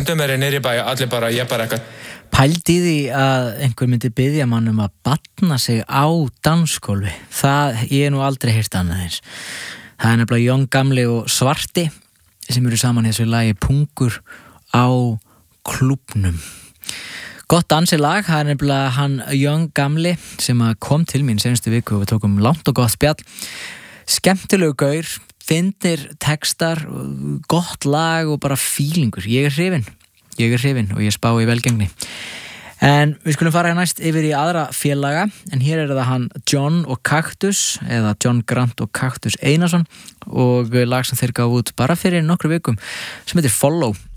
höldum er nýri bæ, allir bara, ég bara eitthvað. Pældi því að einhver myndi biðja mann að batna sig á dansgólfi. Ég nú aldrei heyrt annað eins. Það nefnilega Jón Gamli og Svarti sem eru saman í þessu lagi Pungur á klúbnum. Gott dansilag, það nefnilega hann Jón Gamli sem kom til mín senastu viku og við tókum langt og gott spjall. Skemmtilegu gaur, fyndnir textar, gott lag og bara fílingur. Ég er hrifinn og ég spá í velgengni. En við skulum fara næst yfir í aðra félaga, en hér er það hann John og Kaktus, eða John Grant og Kaktus Einarsson, og lag sem þeir gáfu út bara fyrir nokkru vikum sem heitir Follow.